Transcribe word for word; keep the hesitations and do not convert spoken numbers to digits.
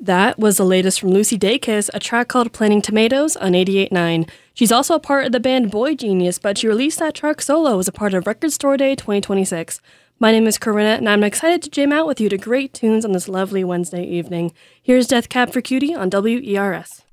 That was the latest from Lucy Dacus, a track called Planting Tomatoes on eighty-eight point nine. She's also a part of the band Boy Genius, but she released that track solo as a part of Record Store Day twenty twenty-six. My name is Corinna, and I'm excited to jam out with you to great tunes on this lovely Wednesday evening. Here's Death Cab for Cutie on W E R S.